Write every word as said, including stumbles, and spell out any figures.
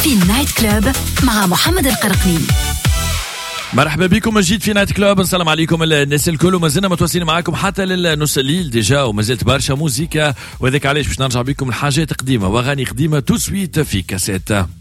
في النايت كلوب مع محمد القرقني. مرحبا بكم من جديد في نايت كلوب. السلام عليكم الناس الكل، وما زلنا متواصلين معاكم حتى للنص الليل ديجا، وما زلت برشا موسيقى، وذاك علاش باش نرجع بكم الحاجات قديمه واغاني قديمه تو سويت في كاسيت.